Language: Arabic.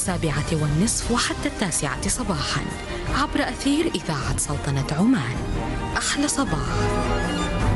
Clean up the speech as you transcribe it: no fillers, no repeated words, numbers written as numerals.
7:30 وحتى 9 صباحا عبر أثير إذاعة سلطنة عمان. أحلى صباح.